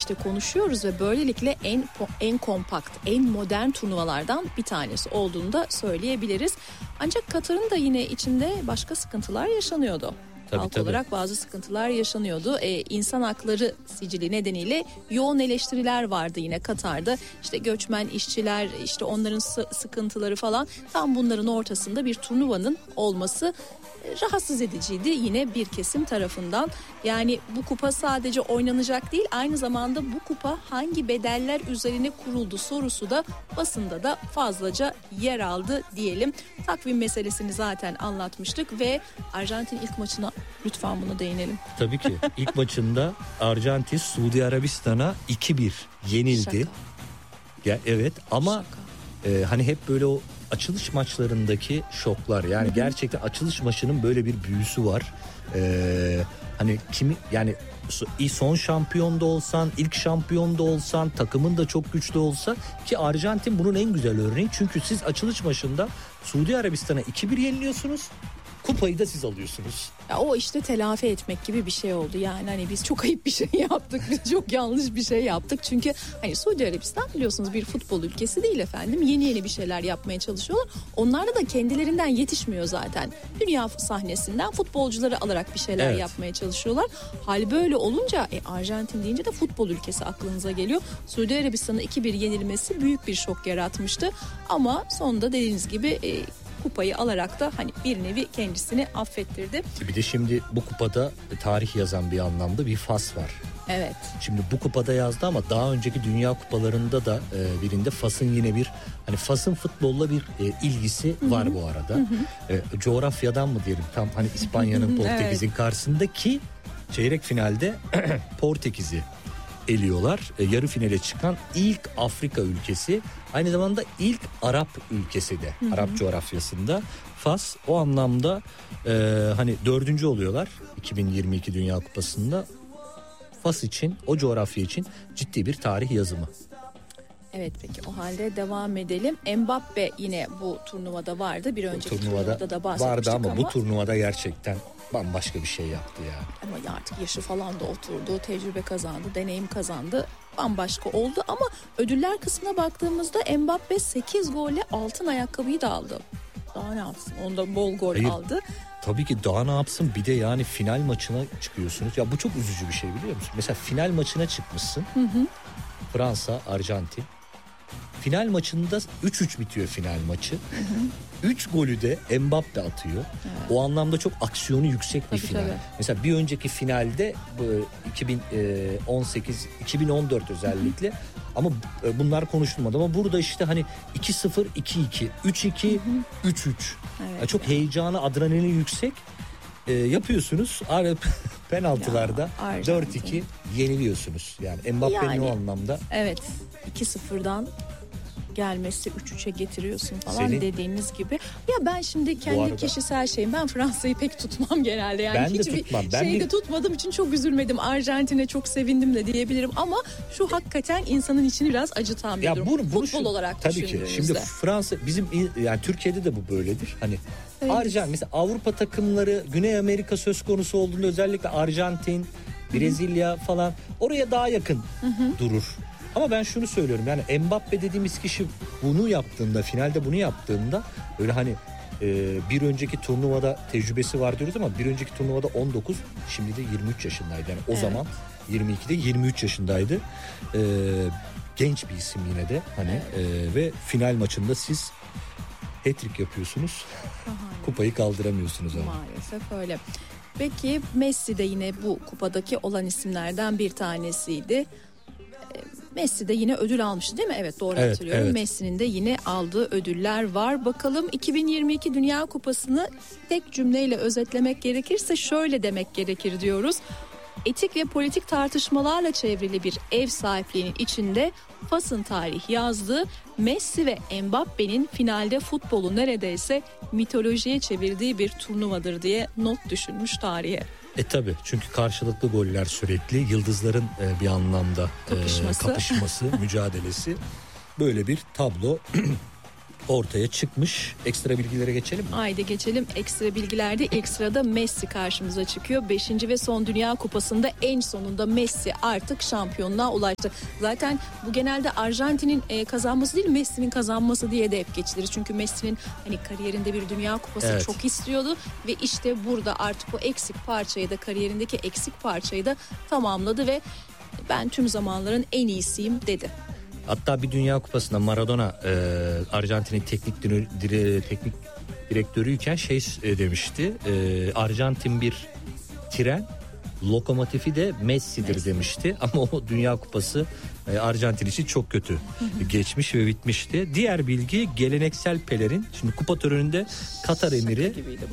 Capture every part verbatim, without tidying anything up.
işte konuşuyoruz ve böylelikle en en kompakt, en modern turnuvalardan bir tanesi olduğunu da söyleyebiliriz. Ancak Katar'ın da yine içinde başka sıkıntılar yaşanıyordu. Tabii, Halk tabii. olarak bazı sıkıntılar yaşanıyordu. Ee, insan hakları sicili nedeniyle yoğun eleştiriler vardı yine Katar'da. İşte göçmen işçiler, işte onların sı- sıkıntıları falan. Tam bunların ortasında bir turnuvanın olması rahatsız ediciydi yine bir kesim tarafından. Yani bu kupa sadece oynanacak değil, aynı zamanda bu kupa hangi bedeller üzerine kuruldu sorusu da basında da fazlaca yer aldı diyelim. Takvim meselesini zaten anlatmıştık ve Arjantin ilk maçına lütfen bunu değinelim. Tabii ki ilk maçında Arjantin Suudi Arabistan'a iki bir yenildi. Şaka. Ya, evet ama Şaka. e, hani hep böyle o açılış maçlarındaki şoklar, yani Hı-hı. gerçekten açılış maçının böyle bir büyüsü var. Ee, hani kimi yani son şampiyon da olsan, ilk şampiyon da olsan, takımın da çok güçlü olsa, ki Arjantin bunun en güzel örneği. Çünkü siz açılış maçında Suudi Arabistan'a iki bir yeniliyorsunuz. Kupayı da siz alıyorsunuz. Ya o işte telafi etmek gibi bir şey oldu. Yani hani biz çok ayıp bir şey yaptık. Biz çok yanlış bir şey yaptık. Çünkü hani Suudi Arabistan biliyorsunuz bir futbol ülkesi değil efendim. Yeni yeni bir şeyler yapmaya çalışıyorlar. Onlarda da kendilerinden yetişmiyor zaten. Dünya sahnesinden futbolcuları alarak bir şeyler evet. yapmaya çalışıyorlar. Hal böyle olunca e, Arjantin deyince de futbol ülkesi aklınıza geliyor. Suudi Arabistan'a iki bir yenilmesi büyük bir şok yaratmıştı. Ama sonunda dediğiniz gibi e, kupayı alarak da hani bir nevi kendisini affettirdi. Bir de şimdi bu kupada tarih yazan bir anlamda bir Fas var. Evet. Şimdi bu kupada yazdı ama daha önceki dünya kupalarında da e, birinde Fas'ın yine bir hani Fas'ın futbolla bir e, ilgisi Hı-hı. var bu arada. E, coğrafyadan mı diyelim, tam hani İspanya'nın Portekiz'in evet. karşısındaki çeyrek finalde Portekiz'i eliyorlar. E, yarı finale çıkan ilk Afrika ülkesi, aynı zamanda ilk Arap ülkesi de, Hı-hı. Arap coğrafyasında Fas. O anlamda e, hani dördüncü oluyorlar iki bin yirmi iki Dünya Kupası'nda. Fas için, o coğrafya için ciddi bir tarih yazımı. Evet, peki o halde devam edelim. Mbappe yine bu turnuvada vardı. Bir önceki bu turnuvada, turnuvada da bahsetmiştik vardı ama, ama bu turnuvada gerçekten bambaşka bir şey yaptı ya. Ama artık yaşı falan da oturdu, tecrübe kazandı, deneyim kazandı. Bambaşka oldu ama ödüller kısmına baktığımızda Mbappe sekiz golle altın ayakkabıyı da aldı. Daha ne yapsın? Onda bol gol Hayır. aldı. Tabii ki daha ne yapsın, bir de yani final maçına çıkıyorsunuz. Ya bu çok üzücü bir şey, biliyor musun? Mesela final maçına çıkmışsın. Hı hı. Fransa, Arjantin. Final maçında üç üç bitiyor final maçı. üç golü de Mbappe atıyor. Evet. O anlamda çok aksiyonu yüksek bir tabii, final. Tabii. Mesela bir önceki finalde iki bin on sekiz iki bin on dört özellikle, hı hı. ama bunlar konuşulmadı ama burada işte hani iki sıfır iki iki üç iki üç üç evet, yani çok yani. heyecanı, adrenalini yüksek e, yapıyorsunuz. Penaltılarda ya, dört iki yeniliyorsunuz. Yani Mbappe'nin yani, o anlamda. Evet, iki sıfırdan gelmesi üç üçe getiriyorsun falan Senin, dediğiniz gibi. Ya ben şimdi kendi arada, kişisel şeyim, ben Fransa'yı pek tutmam genelde. Yani ben de hiçbir tutmam. Ben şeyde bir... tutmadığım için çok üzülmedim. Arjantin'e çok sevindim de diyebilirim ama şu hakikaten insanın içini biraz acıtan bir ya durum. Bunu, bunu Futbol şu, olarak tabii ki. Şimdi Fransa, bizim yani Türkiye'de de bu böyledir. Hani evet. Arjantin mesela Avrupa takımları, Güney Amerika söz konusu olduğunda özellikle Arjantin, Brezilya Hı-hı. falan oraya daha yakın Hı-hı. durur. Ama ben şunu söylüyorum, yani Mbappe dediğimiz kişi bunu yaptığında, finalde bunu yaptığında öyle hani e, bir önceki turnuvada tecrübesi var diyoruz ama bir önceki turnuvada on dokuz, şimdi de yirmi üç yaşındaydı. Yani o evet. zaman yirmi ikide yirmi üç yaşındaydı. E, genç bir isim yine de hani evet. e, ve final maçında siz hat-trick yapıyorsunuz. Kupayı kaldıramıyorsunuz ama. Maalesef öyle. Peki Messi de yine bu kupadaki olan isimlerden bir tanesiydi. Messi de yine ödül almıştı değil mi? Evet, doğru evet, hatırlıyorum. Evet. Messi'nin de yine aldığı ödüller var. Bakalım iki bin yirmi iki Dünya Kupası'nı tek cümleyle özetlemek gerekirse şöyle demek gerekir diyoruz. Etik ve politik tartışmalarla çevrili bir ev sahipliğinin içinde Fas'ın tarih yazdığı, Messi ve Mbappe'nin finalde futbolu neredeyse mitolojiye çevirdiği bir turnuvadır diye not düşülmüş tarihe. E tabi, çünkü karşılıklı goller sürekli, yıldızların e, bir anlamda kapışması, e, kapışması mücadelesi, böyle bir tablo. ortaya çıkmış. Ekstra bilgilere geçelim mi? Haydi geçelim. Ekstra bilgilerde ilk sırada Messi karşımıza çıkıyor. Beşinci ve son Dünya Kupası'nda en sonunda Messi artık şampiyonluğa ulaştı. Zaten bu genelde Arjantin'in e, kazanması değil, Messi'nin kazanması diye de hep geçilir. Çünkü Messi'nin hani kariyerinde bir Dünya Kupası evet. çok istiyordu ve işte burada artık o eksik parçayı da, kariyerindeki eksik parçayı da tamamladı ve ben tüm zamanların en iyisiyim dedi. Hatta bir Dünya Kupası'nda Maradona e, Arjantin'in teknik dire, teknik direktörüyken şey e, demişti. E, Arjantin bir tren, lokomotifi de Messi'dir Messi. demişti. Ama o Dünya Kupası e, Arjantin için çok kötü geçmiş ve bitmişti. Diğer bilgi, geleneksel pelerin. Şimdi kupa töreninde Katar emiri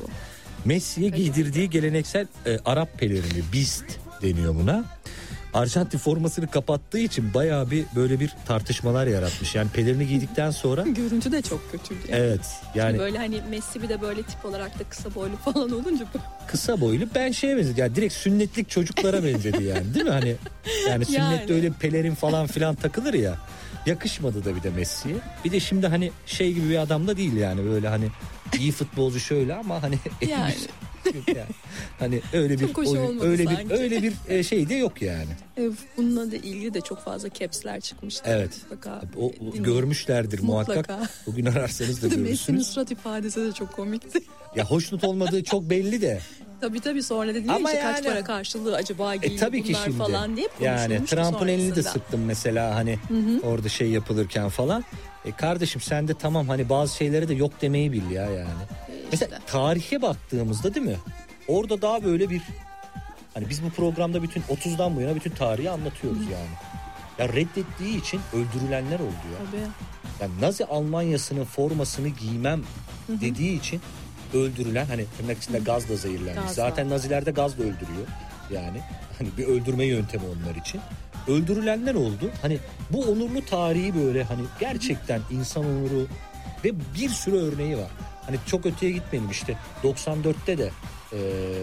Messi'ye giydirdiği geleneksel e, Arap pelerini, Bist deniyor buna. Arjantin formasını kapattığı için bayağı bir böyle bir tartışmalar yaratmış. Yani pelerini giydikten sonra. Görüntü de çok kötüydü. Yani. Evet. Yani şimdi böyle hani Messi bir de böyle tip olarak da kısa boylu falan olunca. Kısa boylu, ben şeye benzedi. Yani direkt sünnetlik çocuklara benzedi yani, değil mi? Hani yani sünnette yani. Öyle pelerin falan filan takılır ya. Yakışmadı da bir de Messi'ye. Bir de şimdi hani şey gibi bir adam da değil yani, böyle hani iyi futbolcu şöyle ama hani yani. Yani. Hani öyle bir oyun, öyle sanki. bir öyle bir şey de yok yani. Bununla da ilgili de çok fazla caps'ler çıkmıştı. Evet. Mutlaka, o, o görmüşlerdir muhakkak. Mutlaka. Bugün ararsanız da görürsünüz. Messi'nin surat ifadesi de çok komikti. Ya hoşnut olmadığı çok belli de. Tabii tabii, sonra dedi işte yani, kaç para karşılığı acaba giyiyor e, tabii bunlar ki şimdi. Falan diye konuşulmuştu. Yani Trump'ın elini de sıktım mesela hani hı hı. orada şey yapılırken falan. E kardeşim sen de tamam hani bazı şeylere de yok demeyi bil ya yani. İşte. Mesela tarihe baktığımızda değil mi? Orada daha böyle bir hani biz bu programda bütün otuzdan bu yana bütün tarihi anlatıyoruz hı. yani. Ya reddettiği için öldürülenler oldu ya. Tabii. Yani Nazi Almanyası'nın formasını giymem hı hı. dediği için öldürülen, hani tırnak içinde gazla zehirlenmiş. Gaz Zaten Naziler de gazla öldürüyor. Yani hani bir öldürme yöntemi onlar için. Öldürülenler oldu. Hani bu onurlu tarihi böyle hani gerçekten insan onuru ve bir sürü örneği var. Hani çok öteye gitmeyelim, işte doksan dörtte de e,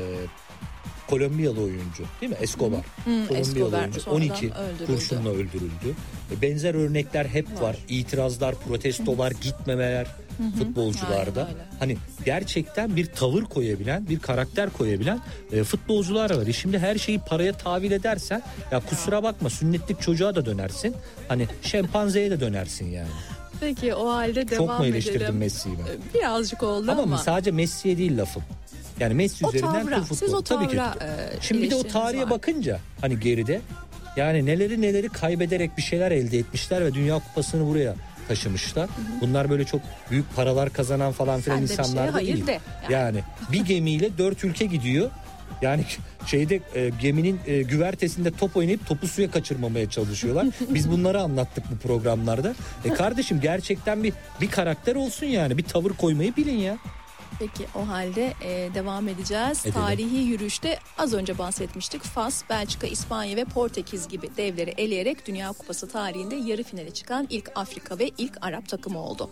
Kolombiyalı oyuncu değil mi? Escobar. Hı, hı, Kolombiyalı Escobar oyuncu on iki kurşunla öldürüldü. E, benzer örnekler hep var. var. İtirazlar, protestolar, hı. gitmemeler hı hı. futbolcularda. Aynen, hani gerçekten bir tavır koyabilen, bir karakter koyabilen e, futbolcular var. E, şimdi her şeyi paraya tahvil edersen ya kusura bakma, sünnetlik çocuğa da dönersin. Hani şempanzeye de dönersin yani. Peki o halde devam edelim. Çok mu eleştirdin Messi'yi ben? Birazcık oldu ama. Ama sadece Messi'ye değil lafım. Yani Messi o üzerinden tavra, tüm futbol. Siz o tavra, tabii ki. E, Şimdi bir de o tarihe var. bakınca hani geride yani neleri neleri kaybederek bir şeyler elde etmişler ve Dünya Kupası'nı buraya taşımışlar. Hı hı. Bunlar böyle çok büyük paralar kazanan falan filan insanlar da değil. De. Yani. yani bir gemiyle dört ülke gidiyor. Yani şeyde e, geminin e, güvertesinde top oynayıp topu suya kaçırmamaya çalışıyorlar. Biz bunları anlattık bu programlarda. E kardeşim gerçekten bir bir karakter olsun yani, bir tavır koymayı bilin ya. Peki o halde e, devam edeceğiz. Edelim. Tarihi yürüyüşte az önce bahsetmiştik. Fas, Belçika, İspanya ve Portekiz gibi devleri eleyerek Dünya Kupası tarihinde yarı finale çıkan ilk Afrika ve ilk Arap takımı oldu.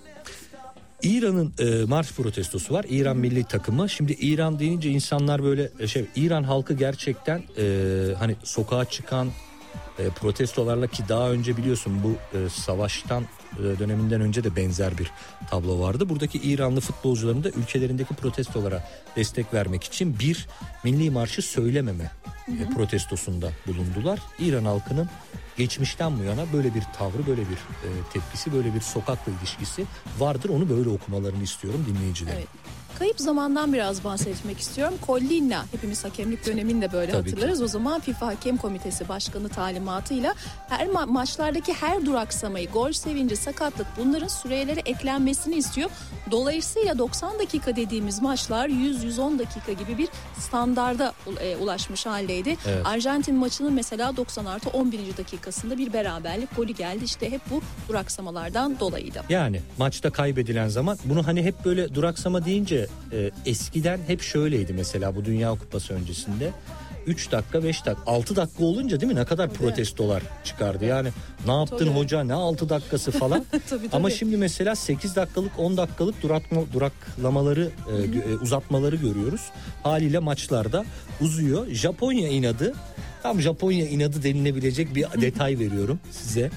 İran'ın e, marş protestosu var. İran milli takımı. Şimdi İran deyince insanlar böyle şey, İran halkı gerçekten e, hani sokağa çıkan e, protestolarla, ki daha önce biliyorsun bu e, savaştan e, döneminden önce de benzer bir tablo vardı. Buradaki İranlı futbolcuların da ülkelerindeki protestolara destek vermek için bir milli marşı söylememe e, protestosunda bulundular. İran halkının geçmişten bu yana böyle bir tavrı, böyle bir e, tepkisi, böyle bir sokakla ilişkisi vardır. Onu böyle okumalarını istiyorum dinleyicilerin. Evet. Kayıp zamandan biraz bahsetmek istiyorum. Collina, hepimiz hakemlik döneminde böyle Tabii hatırlarız. Ki. O zaman FIFA Hakem Komitesi Başkanı talimatıyla her ma- maçlardaki her duraksamayı, gol sevinci, sakatlık, bunların sürelere eklenmesini istiyor. Dolayısıyla doksan dakika dediğimiz maçlar yüz yüz on dakika gibi bir standarda e, ulaşmış haldeydi. Evet. Arjantin maçının mesela doksan artı on birinci dakikasında bir beraberlik golü geldi. İşte hep bu duraksamalardan dolayıydı. Yani maçta kaybedilen zaman, bunu hani hep böyle duraksama deyince e, eskiden hep şöyleydi mesela bu Dünya Kupası öncesinde. üç dakika, beş dakika, altı dakika olunca değil mi ne kadar tabii. protestolar çıkardı. Yani ne yaptın tabii. hoca, ne altı dakikası falan. tabii, tabii. Ama şimdi mesela sekiz dakikalık, on dakikalık durakma, duraklamaları, e, uzatmaları görüyoruz. Haliyle maçlarda uzuyor. Japonya inadı, tam Japonya inadı denilebilecek bir detay veriyorum size.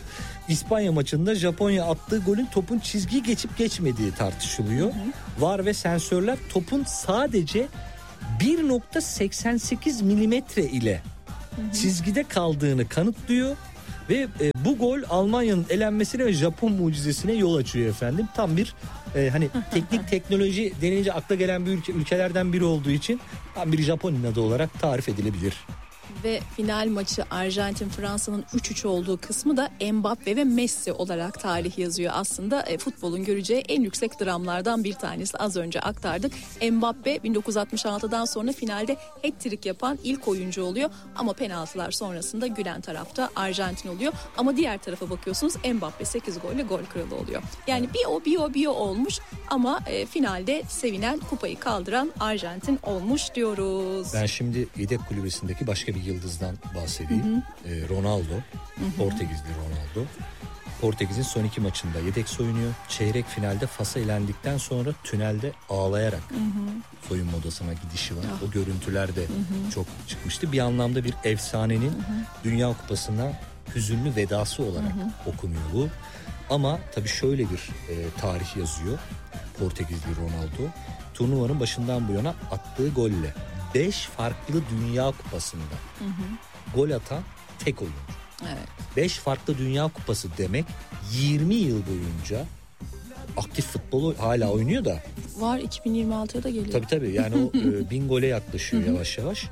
İspanya maçında Japonya attığı golün topun çizgiyi geçip geçmediği tartışılıyor. Hı hı. V A R ve sensörler topun sadece bir nokta seksen sekiz milimetre ile hı hı. çizgide kaldığını kanıtlıyor. Ve e, bu gol Almanya'nın elenmesine ve Japon mucizesine yol açıyor efendim. Tam bir e, hani teknik teknoloji denince akla gelen bir ülke, ülkelerden biri olduğu için tam bir Japon inadı olarak tarif edilebilir. Ve final maçı Arjantin Fransa'nın üç üç olduğu kısmı da Mbappe ve Messi olarak tarih yazıyor. Aslında e, futbolun göreceği en yüksek dramlardan bir tanesi. Az önce aktardık. Mbappe bin dokuz yüz altmış altıdan sonra finalde hat-trick yapan ilk oyuncu oluyor. Ama penaltılar sonrasında gülen tarafta Arjantin oluyor. Ama diğer tarafa bakıyorsunuz, Mbappe sekiz golle gol kralı oluyor. Yani bir o bir o bir o olmuş ama e, finalde sevinen, kupayı kaldıran Arjantin olmuş diyoruz. Ben şimdi yedek kulübesindeki başka bir yıldızdan bahsedeyim. Hı hı. Ee, Ronaldo, hı hı. Portekizli Ronaldo. Portekiz'in son iki maçında yedek soyunuyor. Çeyrek finalde Fas'a elendikten sonra tünelde ağlayarak hı hı. soyunma odasına gidişi var. Oh. O görüntüler de hı hı. çok çıkmıştı. Bir anlamda bir efsanenin hı hı. Dünya Kupası'na hüzünlü vedası olarak hı hı. okunuyor bu. Ama tabii şöyle bir e, tarih yazıyor Portekizli Ronaldo. Turnuvanın başından bu yana attığı golle beş farklı Dünya Kupası'nda hı hı. gol atan tek oyuncu. Evet. beş farklı Dünya Kupası demek yirmi yıl boyunca aktif futbolu hala oynuyor da. Var, iki bin yirmi altıya da geliyor. Tabii tabii yani o e, bin gole yaklaşıyor yavaş yavaş.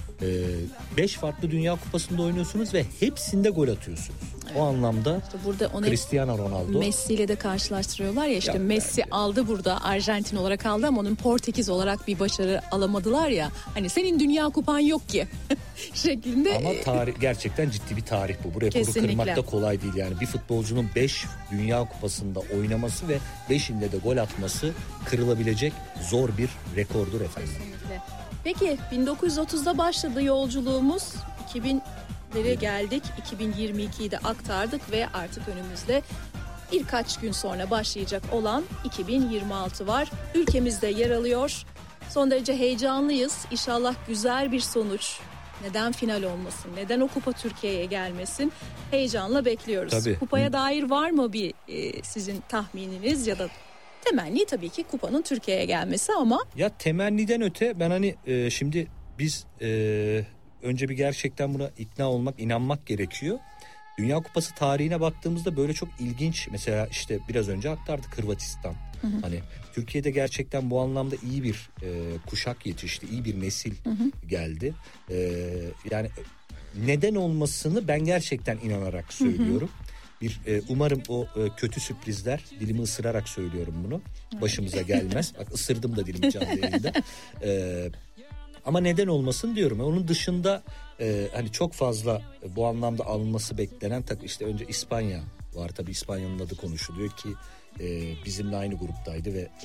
beş farklı Dünya Kupası'nda oynuyorsunuz ve hepsinde gol atıyorsunuz. Evet. O anlamda işte burada onu Cristiano Ronaldo. Messi ile de karşılaştırıyorlar ya, işte ya Messi yani. aldı burada, Arjantin olarak aldı ama onun Portekiz olarak bir başarı alamadılar ya. Hani senin Dünya Kupan yok ki şeklinde. Ama tarih, gerçekten ciddi bir tarih bu. Bu rekoru kırmak da kolay değil yani. Bir futbolcunun beş Dünya Kupası'nda oynaması ve beşinde de gol atması kırılabilecek zor bir rekordur efendim. Kesinlikle. Peki bin dokuz yüz otuzda başladı yolculuğumuz, iki binlere geldik, iki bin yirmi ikiyi de aktardık ve artık önümüzde birkaç gün sonra başlayacak olan iki bin yirmi altı var. Ülkemizde yer alıyor. Son derece heyecanlıyız. İnşallah güzel bir sonuç. Neden final olmasın? Neden o kupa Türkiye'ye gelmesin? Heyecanla bekliyoruz. Tabii. Kupaya dair var mı bir e, sizin tahmininiz ya da temenni? Tabii ki kupanın Türkiye'ye gelmesi ama. Ya temenniden öte ben hani e, şimdi biz e, önce bir gerçekten buna ikna olmak, inanmak gerekiyor. Dünya Kupası tarihine baktığımızda böyle çok ilginç, mesela işte biraz önce aktardık Hırvatistan. Hı hı. Hani Türkiye'de gerçekten bu anlamda iyi bir e, kuşak yetişti, iyi bir nesil hı hı. geldi. E, yani neden olmasını ben gerçekten inanarak söylüyorum. Hı hı. Bir e, umarım o e, kötü sürprizler, dilimi ısırarak söylüyorum bunu, başımıza gelmez. Bak ısırdım da dilimi canlı yayında. E, ama neden olmasın diyorum. Onun dışında e, hani çok fazla e, bu anlamda alınması beklenen tak işte önce İspanya var, tabii İspanya'nın adı konuşuluyor ki e, bizimle aynı gruptaydı ve e,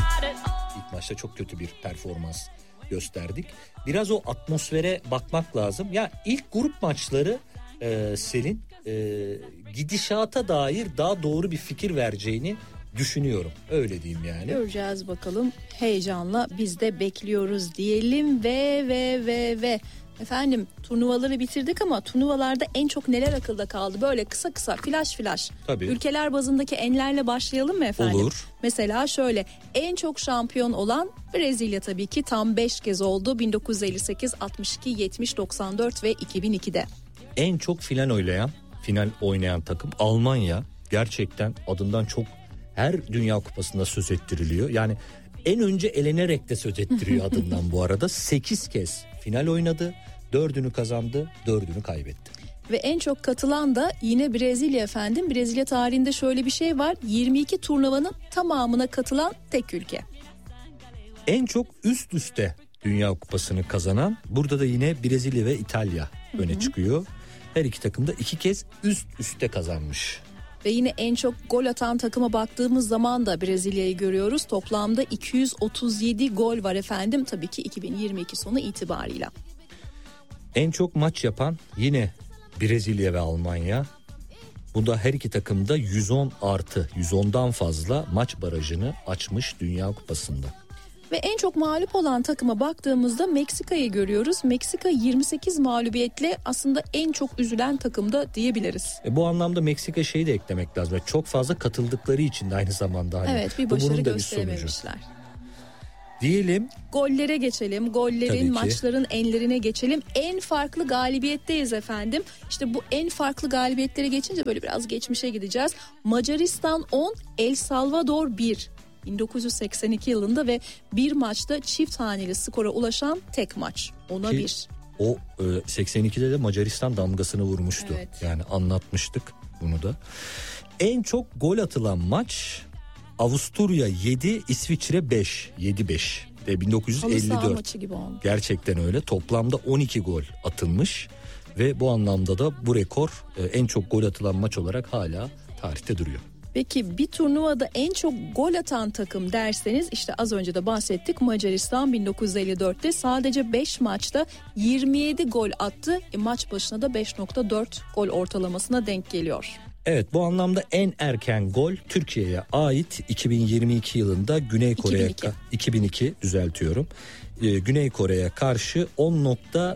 ilk maçta çok kötü bir performans gösterdik. Biraz o atmosfere bakmak lazım. Ya ilk grup maçları e, Selin e, gidişata dair daha doğru bir fikir vereceğini düşünüyorum. Öyle diyeyim yani. Göreceğiz bakalım. Heyecanla biz de bekliyoruz diyelim ve ve ve ve efendim turnuvaları bitirdik ama turnuvalarda en çok neler akılda kaldı? Böyle kısa kısa flash flash. Tabii. Ülkeler bazındaki enlerle başlayalım mı efendim? Olur. Mesela şöyle, en çok şampiyon olan Brezilya tabii ki, tam beş kez oldu. bin dokuz yüz elli sekiz, altmış iki, yetmiş, doksan dört ve iki bin ikide. En çok final oynayan, final oynayan takım Almanya. Gerçekten adından çok her Dünya Kupası'nda söz ettiriliyor. Yani en önce elenerek de söz ettiriyor adından bu arada. sekiz kez final oynadı. dördünü kazandı, dördünü kaybetti. Ve en çok katılan da yine Brezilya efendim. Brezilya tarihinde şöyle bir şey var. yirmi iki turnuvanın tamamına katılan tek ülke. En çok üst üste Dünya Kupası'nı kazanan, burada da yine Brezilya ve İtalya öne Hı-hı. çıkıyor. Her iki takım da iki kez üst üste kazanmış. Ve yine en çok gol atan takıma baktığımız zaman da Brezilya'yı görüyoruz. Toplamda iki yüz otuz yedi gol var efendim. Tabii ki iki bin yirmi iki sonu itibarıyla. En çok maç yapan yine Brezilya ve Almanya. Bunda her iki takım da yüz on artı yüz ondan fazla maç barajını açmış Dünya Kupası'nda. Ve en çok mağlup olan takıma baktığımızda Meksika'yı görüyoruz. Meksika yirmi sekiz mağlubiyetle aslında en çok üzülen takımda diyebiliriz. E bu anlamda Meksika şeyi de eklemek lazım. Çok fazla katıldıkları için de aynı zamanda. Hani evet, bir başarı gösterememişler. Diyelim. Gollere geçelim. Gollerin, maçların enlerine geçelim. En farklı galibiyetteyiz efendim. İşte bu en farklı galibiyetlere geçince böyle biraz geçmişe gideceğiz. Macaristan on, El Salvador bir. bin dokuz yüz seksen iki yılında ve bir maçta çift haneli skora ulaşan tek maç. Ona Ki, bir. O seksen ikide de Macaristan damgasını vurmuştu. Evet. Yani anlatmıştık bunu da. En çok gol atılan maç Avusturya yedi, İsviçre beş. yedi beş. De bin dokuz yüz elli dört. Maçı gibi oldu. Gerçekten öyle. Toplamda on iki gol atılmış ve bu anlamda da bu rekor en çok gol atılan maç olarak hala tarihte duruyor. Peki bir turnuvada en çok gol atan takım derseniz işte az önce de bahsettik, Macaristan bin dokuz yüz elli dörtte sadece beş maçta yirmi yedi gol attı. E, maç başına da beş nokta dört gol ortalamasına denk geliyor. Evet, bu anlamda en erken gol Türkiye'ye ait. iki bin yirmi iki yılında Güney Kore'ye iki bin iki. iki bin iki düzeltiyorum. Ee, Güney Kore'ye karşı on nokta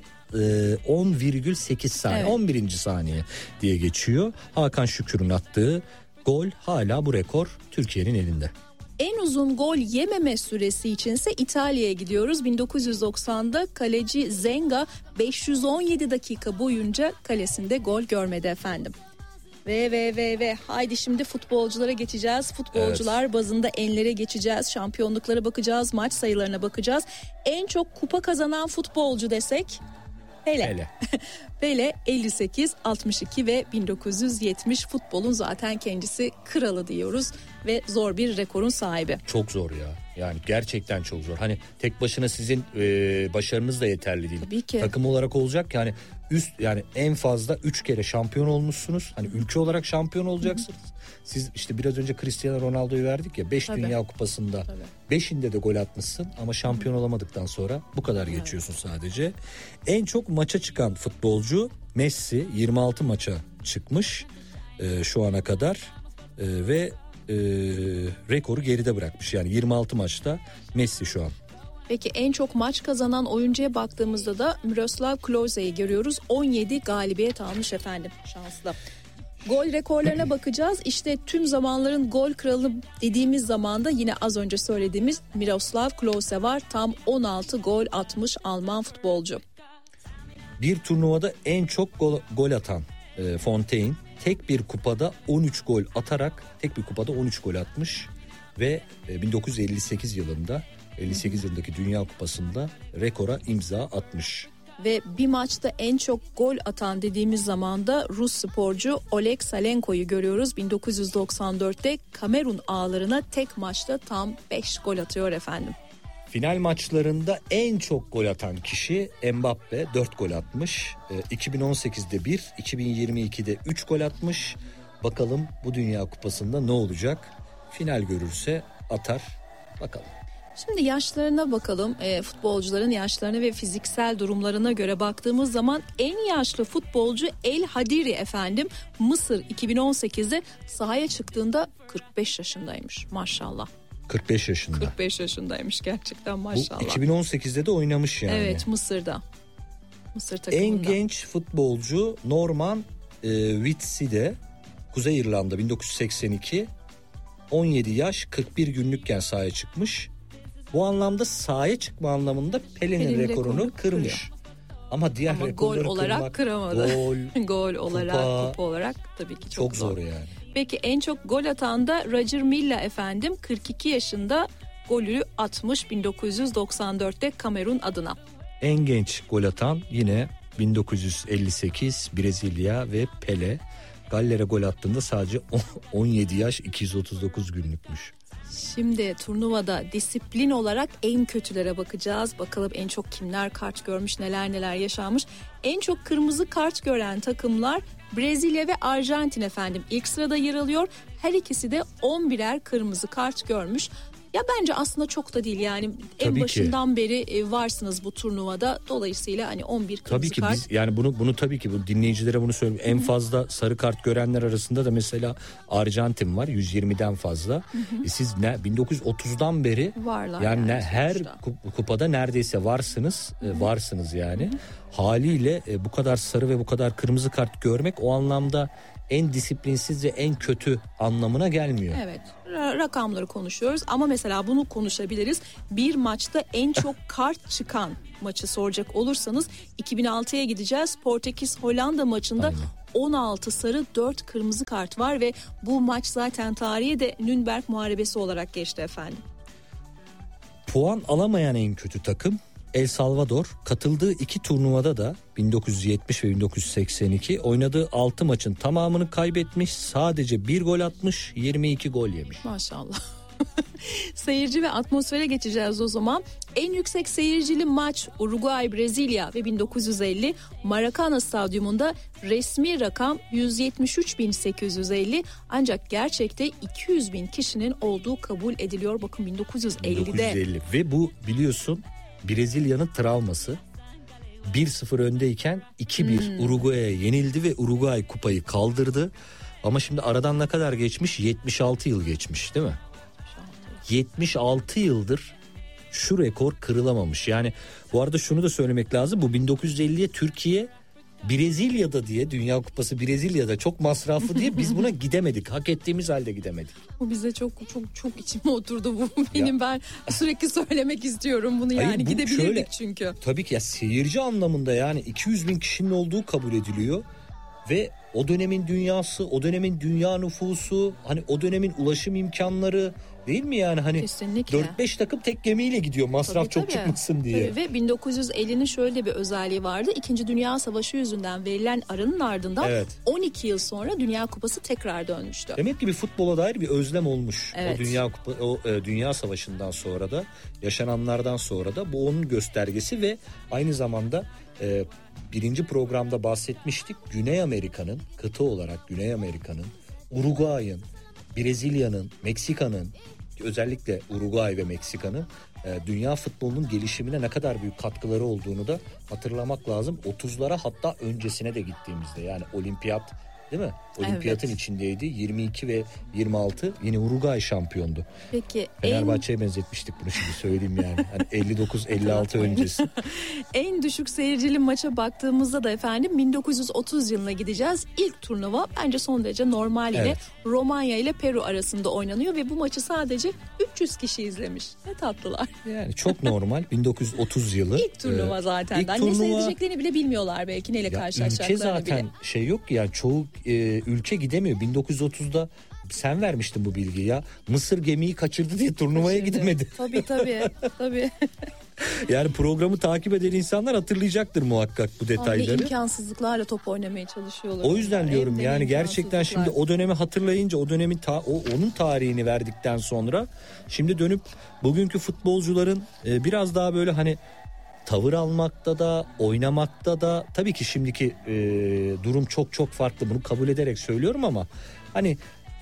on virgül sekiz saniye, evet. on birinci saniye diye geçiyor. Hakan Şükür'ün attığı gol hala bu rekor Türkiye'nin elinde. En uzun gol yememe süresi içinse İtalya'ya gidiyoruz. bin dokuz yüz doksanda kaleci Zenga beş yüz on yedi dakika boyunca kalesinde gol görmedi efendim. Ve ve ve ve haydi şimdi futbolculara geçeceğiz. Futbolcular evet. bazında enlere geçeceğiz. Şampiyonluklara bakacağız. Maç sayılarına bakacağız. En çok kupa kazanan futbolcu desek Pele. Pele. Pele elli sekiz, altmış iki ve bin dokuz yüz yetmiş futbolun zaten kendisi kralı diyoruz ve zor bir rekorun sahibi. Çok zor ya. Yani gerçekten çok zor. Hani tek başına sizin e, başarınız da yeterli değil. Tabii ki. Takım olarak olacak yani üst yani en fazla üç kere şampiyon olmuşsunuz. Hani ülke olarak şampiyon olacaksınız. Hı-hı. Siz işte biraz önce Cristiano Ronaldo'yu verdik ya, beş Dünya Kupası'nda beşinde de gol atmışsın ama şampiyon Hı-hı. olamadıktan sonra bu kadar evet. geçiyorsun sadece. En çok maça çıkan futbolcu Messi, yirmi altı maça çıkmış e, şu ana kadar e, ve e, rekoru geride bırakmış. Yani yirmi altı maçta Messi şu an. Peki en çok maç kazanan oyuncuya baktığımızda da Miroslav Klose'yi görüyoruz. on yedi galibiyet almış efendim, şanslı. Gol rekorlarına bakacağız. İşte tüm zamanların gol kralı dediğimiz zamanda yine az önce söylediğimiz Miroslav Klose var. Tam on altı gol atmış Alman futbolcu. Bir turnuvada en çok gol, gol atan e, Fontaine tek bir kupada on üç gol atarak tek bir kupada on üç gol atmış ve e, bin dokuz yüz elli sekiz yılında elli sekiz yılındaki Dünya Kupası'nda rekora imza atmış. Ve bir maçta en çok gol atan dediğimiz zaman da Rus sporcu Oleg Salenko'yu görüyoruz. bin dokuz yüz doksan dörtte Kamerun ağlarına tek maçta tam beş gol atıyor efendim. Final maçlarında en çok gol atan kişi Mbappe, dört gol atmış. E, iki bin on sekizde bir, iki bin yirmi ikide üç gol atmış. Bakalım bu Dünya Kupası'nda ne olacak? Final görürse atar. Bakalım. Şimdi yaşlarına bakalım. E, futbolcuların yaşlarına ve fiziksel durumlarına göre baktığımız zaman en yaşlı futbolcu El Hadiri efendim. Mısır iki bin on sekizde sahaya çıktığında kırk beş yaşındaymış maşallah. kırk beş yaşında. kırk beş yaşındaymış gerçekten maşallah. Bu iki bin on sekizde de oynamış yani. Evet, Mısır'da. Mısır takımında. En genç futbolcu Norman e, Whitsi'de Kuzey İrlanda bin dokuz yüz seksen iki, on yedi yaş kırk bir günlükken sahaya çıkmış. Bu anlamda sahaya çıkma anlamında Pele'nin Pelin rekorunu rekorunu kırmış. Kırıyor. Ama diğer Ama rekorları gol olarak kırmak, kıramadı. Gol, gol olarak, kupa, kupa olarak tabii ki çok, çok zor. zor yani. Peki en çok gol atan da Roger Milla efendim, kırk iki yaşında golü atmış bin dokuz yüz doksan dörtte Kamerun adına. En genç gol atan yine bin dokuz yüz elli sekiz Brezilya ve Pele. Galler'e gol attığında sadece on yedi yaş iki yüz otuz dokuz günlükmüş. Şimdi turnuvada disiplin olarak en kötülere bakacağız. Bakalım en çok kimler kart görmüş, neler neler yaşanmış. En çok kırmızı kart gören takımlar Brezilya ve Arjantin efendim. İlk sırada yer alıyor. Her ikisi de on birer kırmızı kart görmüş. Ya bence aslında çok da değil yani. Tabii en başından ki. beri varsınız bu turnuvada. Dolayısıyla hani on bir kırmızı tabii ki kart. Biz, yani bunu bunu tabii ki bu dinleyicilere bunu söyleyeyim. En fazla sarı kart görenler arasında da mesela Arjantin var, yüz yirmiden fazla. E siz ne bin dokuz yüz otuzdan beri varlar yani, yani ne, her sonuçta. kupada neredeyse varsınız, e, varsınız yani. Hı-hı. Haliyle e, bu kadar sarı ve bu kadar kırmızı kart görmek o anlamda en disiplinsiz ve en kötü anlamına gelmiyor. Evet, rakamları konuşuyoruz ama mesela bunu konuşabiliriz. Bir maçta en çok kart çıkan maçı soracak olursanız iki bin altıya gideceğiz. Portekiz Hollanda maçında aynen. on altı sarı dört kırmızı kart var ve bu maç zaten tarihe de Nürnberg Muharebesi olarak geçti efendim. Puan alamayan en kötü takım El Salvador. Katıldığı iki turnuvada da bin dokuz yüz yetmiş ve bin dokuz yüz seksen iki oynadığı altı maçın tamamını kaybetmiş. Sadece bir gol atmış, yirmi iki gol yemiş. Maşallah. Seyirci ve atmosfere geçeceğiz o zaman. En yüksek seyircili maç Uruguay Brezilya ve bin dokuz yüz elli Maracana Stadyumunda resmi rakam yüz yetmiş üç bin sekiz yüz elli ancak gerçekte iki yüz bin kişinin olduğu kabul ediliyor. Bakın bin dokuz yüz ellide. bin dokuz yüz elli ve bu biliyorsun Brezilya'nın travması. bir sıfır öndeyken iki bir hmm. Uruguay'a yenildi ve Uruguay kupayı kaldırdı. Ama şimdi aradan ne kadar geçmiş? yetmiş altı yıl geçmiş değil mi? yetmiş altı yıldır şu rekor kırılamamış. Yani bu arada şunu da söylemek lazım. Bu bin dokuz yüz elliye Türkiye Brezilya'da diye, Dünya Kupası Brezilya'da çok masraflı diye biz buna gidemedik. Hak ettiğimiz halde gidemedik. Bu bize çok çok çok içime oturdu bu. Benim ya. Ben sürekli söylemek istiyorum bunu. Hayır, yani bu gidebilirdik şöyle, çünkü. Tabii ki ya seyirci anlamında yani iki yüz bin kişinin olduğu kabul ediliyor. Ve o dönemin dünyası, o dönemin dünya nüfusu, hani o dönemin ulaşım imkanları değil mi yani hani kesinlikle. dört beş takım tek gemiyle gidiyor masraf tabii, çok tabii. çıkmasın diye. Tabii. Ve bin dokuz yüz ellinin şöyle bir özelliği vardı. İkinci Dünya Savaşı yüzünden verilen aranın ardından evet. on iki yıl sonra Dünya Kupası tekrar dönmüştü. Demek ki bir futbola dair bir özlem olmuş. Evet. O Dünya Kupa, o e, Dünya Savaşı'ndan sonra da yaşananlardan sonra da bu onun göstergesi ve aynı zamanda e, birinci programda bahsetmiştik. Güney Amerika'nın kıta olarak Güney Amerika'nın, Uruguay'ın, Brezilya'nın, Meksika'nın özellikle Uruguay ve Meksika'nın e, dünya futbolunun gelişimine ne kadar büyük katkıları olduğunu da hatırlamak lazım. otuzlara hatta öncesine de gittiğimizde yani olimpiyat değil mi? Olimpiyatın evet. içindeydi. yirmi iki ve yirmi altı yine Uruguay şampiyondu. Peki Fenerbahçe'ye en... benzetmiştik bunu şimdi söyleyeyim yani. Hani elli dokuz elli altı öncesi. En düşük seyircili maça baktığımızda da efendim bin dokuz yüz otuz yılına gideceğiz. İlk turnuva bence son derece normal ile evet. Romanya ile Peru arasında oynanıyor ve bu maçı sadece üç yüz kişi izlemiş. Ne tatlılar. Yani çok normal. bin dokuz yüz otuz yılı. İlk turnuva e, zaten. İlk turnuva... Ne seyredeceklerini bile bilmiyorlar belki. Neyle karşılaşacaklarını bile. Ülke zaten bile. Şey yok ki yani çoğu e, ülke gidemiyor. bin dokuz yüz otuzda sen vermiştin bu bilgiyi ya. Mısır gemiyi kaçırdı diye turnuvaya Kaçırdı. gidemedi. Tabii tabii. tabii. Yani programı takip eden insanlar hatırlayacaktır muhakkak bu detayları. Abi imkansızlıklarla top oynamaya çalışıyorlar. O yüzden diyorum yani gerçekten şimdi o dönemi hatırlayınca o dönemin ta, o onun tarihini verdikten sonra şimdi dönüp bugünkü futbolcuların e, biraz daha böyle hani tavır almakta da oynamakta da tabii ki şimdiki e, durum çok çok farklı, bunu kabul ederek söylüyorum ama hani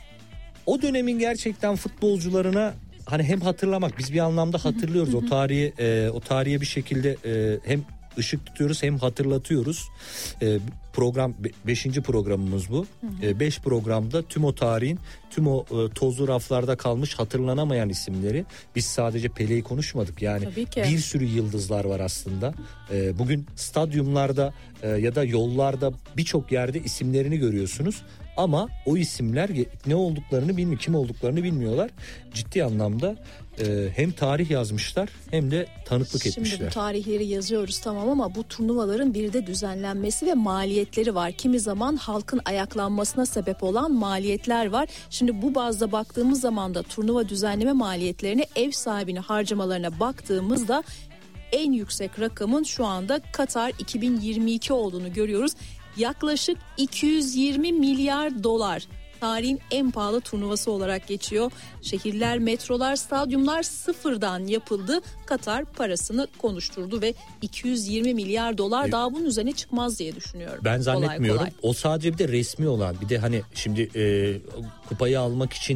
o dönemin gerçekten futbolcularına hani hem hatırlamak, biz bir anlamda hatırlıyoruz o tarihi, e, o tarihe bir şekilde e, hem ışık tutuyoruz hem hatırlatıyoruz. E, program beşinci programımız bu. E, beş programda tüm o tarihin, tüm o e, tozlu raflarda kalmış hatırlanamayan isimleri, biz sadece Pele'yi konuşmadık yani bir sürü yıldızlar var aslında. E, bugün stadyumlarda e, ya da yollarda birçok yerde isimlerini görüyorsunuz. Ama o isimler ne olduklarını bilmiyor, kim olduklarını bilmiyorlar. Ciddi anlamda e, hem tarih yazmışlar hem de tanıklık Şimdi etmişler. Şimdi bu tarihleri yazıyoruz tamam ama bu turnuvaların bir de düzenlenmesi ve maliyetleri var. Kimi zaman halkın ayaklanmasına sebep olan maliyetler var. Şimdi bu bazda baktığımız zaman da turnuva düzenleme maliyetlerine, ev sahibine harcamalarına baktığımızda en yüksek rakamın şu anda Katar iki bin yirmi iki olduğunu görüyoruz. Yaklaşık iki yüz yirmi milyar dolar tarihin en pahalı turnuvası olarak geçiyor. Şehirler, metrolar, stadyumlar sıfırdan yapıldı. Katar parasını konuşturdu ve iki yüz yirmi milyar dolar e, daha bunun üzerine çıkmaz diye düşünüyorum. Ben zannetmiyorum. Kolay kolay. O sadece bir de resmi olan, bir de hani şimdi e, kupayı almak için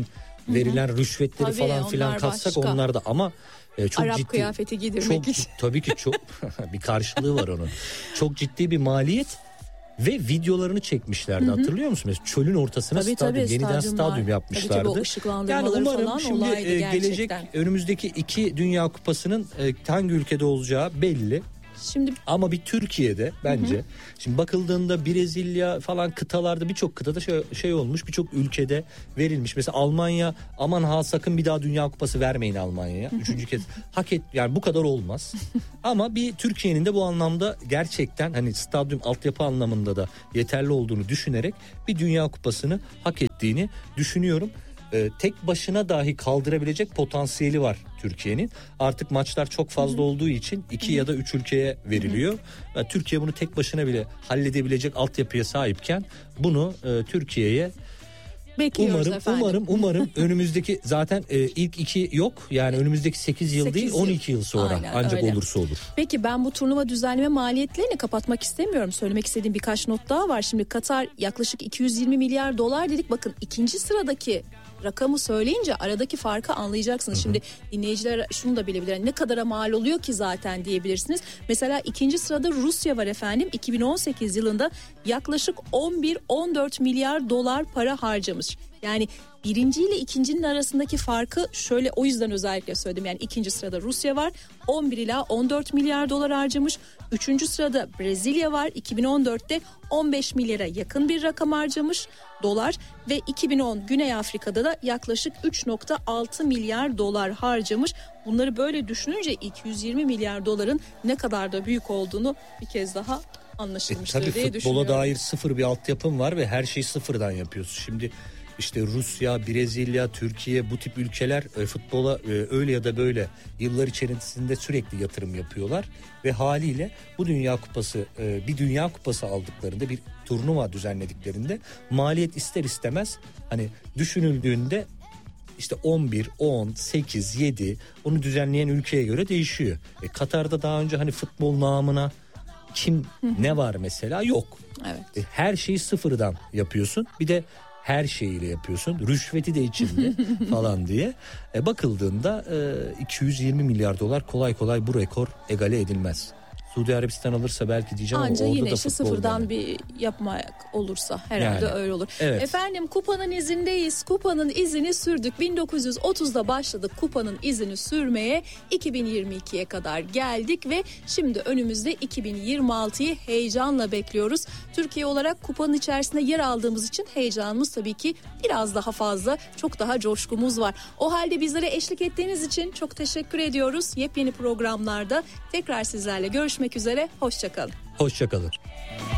verilen Hı-hı. rüşvetleri tabii, falan filan katsak onlar da ama e, çok Arap ciddi kıyafeti giydirmek çok, için. Tabii ki çok bir karşılığı var onun. Çok ciddi bir maliyet. Ve videolarını çekmişlerdi, Hı-hı. hatırlıyor musun? Mesela çölün ortasına tabii, stadyum, tabii, yeniden stadyum yapmışlardı. Tabii, tabii, yani umarım falan şimdi e, gelecek önümüzdeki iki Dünya Kupası'nın e, hangi ülkede olacağı belli. Şimdi ama bir Türkiye'de bence, Hı-hı. şimdi bakıldığında Brezilya falan kıtalarda birçok kıtada şey, şey olmuş, birçok ülkede verilmiş. Mesela Almanya, aman ha sakın bir daha Dünya Kupası vermeyin Almanya'ya. Üçüncü kez hak et, yani bu kadar olmaz. Ama bir Türkiye'nin de bu anlamda gerçekten hani stadyum altyapı anlamında da yeterli olduğunu düşünerek bir Dünya Kupası'nı hak ettiğini düşünüyorum. Ee, tek başına dahi kaldırabilecek potansiyeli var Türkiye'nin. Artık maçlar çok fazla Hı-hı. olduğu için iki Hı-hı. ya da üç ülkeye veriliyor. Yani Türkiye bunu tek başına bile halledebilecek altyapıya sahipken bunu e, Türkiye'ye bekliyoruz umarım, efendim. Umarım umarım önümüzdeki zaten e, ilk iki yok. Yani önümüzdeki sekiz yıl sekiz değil on iki yıl, yıl sonra Aynen, ancak öyle. olursa olur. Peki ben bu turnuva düzenleme maliyetlerini kapatmak istemiyorum. Söylemek istediğim birkaç not daha var. Şimdi Katar yaklaşık iki yüz yirmi milyar dolar dedik. Bakın ikinci sıradaki rakamı söyleyince aradaki farkı anlayacaksınız. Hı hı. Şimdi dinleyiciler şunu da bilebilir. Yani ne kadara mal oluyor ki zaten diyebilirsiniz. Mesela ikinci sırada Rusya var efendim. iki bin on sekiz yılında yaklaşık on bir on dört milyar dolar para harcamış. Yani birinci ile ikincinin arasındaki farkı şöyle, o yüzden özellikle söyledim. Yani ikinci sırada Rusya var, on bir ila on dört milyar dolar harcamış. Üçüncü sırada Brezilya var, iki bin on dörtte on beş milyara yakın bir rakam harcamış dolar ve iki bin on Güney Afrika'da da yaklaşık üç virgül altı milyar dolar harcamış. Bunları böyle düşününce iki yüz yirmi milyar doların ne kadar da büyük olduğunu bir kez daha anlaşılmıştır e, diye düşünüyorum. Futbola dair sıfır bir altyapım var ve her şeyi sıfırdan yapıyorsun. Şimdi İşte Rusya, Brezilya, Türkiye, bu tip ülkeler e, futbola e, öyle ya da böyle yıllar içerisinde sürekli yatırım yapıyorlar ve haliyle bu Dünya Kupası e, bir Dünya Kupası aldıklarında, bir turnuva düzenlediklerinde maliyet ister istemez hani düşünüldüğünde işte on bir, on, sekiz, yedi onu düzenleyen ülkeye göre değişiyor. E, Katar'da daha önce hani futbol namına kim ne var mesela yok. Evet. E, her şeyi sıfırdan yapıyorsun. Bir de her şeyiyle yapıyorsun. Rüşveti de içinde falan diye. E bakıldığında e, iki yüz yirmi milyar dolar kolay kolay bu rekor egale edilmez. Suudi Arabistan alırsa belki diyeceğim Anca ama orada yine da işte futbol sıfırdan yani. bir yapmak olursa herhalde yani, öyle olur. Evet. Efendim kupanın izindeyiz. Kupanın izini sürdük. bin dokuz yüz otuzda başladık kupanın izini sürmeye. iki bin yirmi ikiye kadar geldik ve şimdi önümüzde iki bin yirmi altıyı heyecanla bekliyoruz. Türkiye olarak kupanın içerisinde yer aldığımız için heyecanımız tabii ki biraz daha fazla, çok daha coşkumuz var. O halde bizlere eşlik ettiğiniz için çok teşekkür ediyoruz. Yepyeni programlarda tekrar sizlerle görüşmek üzere. Hoşça kalın. Hoşça kalın.